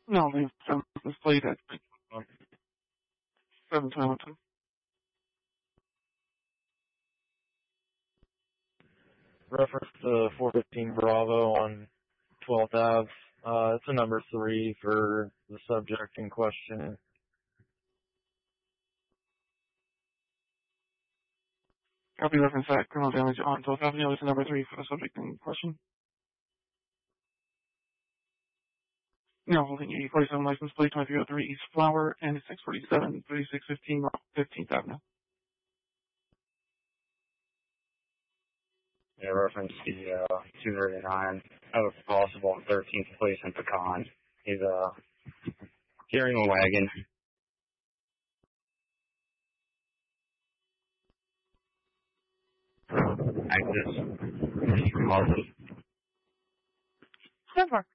No, they've displayed at 7 Hamilton. Reference to 415 Bravo on 12th Ave. It's a number 3 for the subject in question. Copy reference at criminal damage on 12th Avenue. It's number 3 for the subject in question. No, holding a 47 license plate 2303 East Flower and 647 3615 15th Avenue. Yeah, reference the 239 out of possible on 13th place in Pecan. He's carrying a wagon. Access. Positive. Stand for.